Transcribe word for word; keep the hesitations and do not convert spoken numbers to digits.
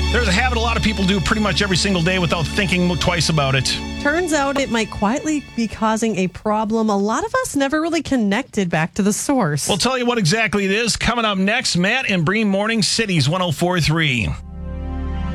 There's a habit a lot of people do pretty much every single day without thinking twice about it. Turns out it might quietly be causing a problem a lot of us never really connected back to the source. We'll tell you what exactly it is coming up next. Matt and Bree Morning Cities one oh four point three.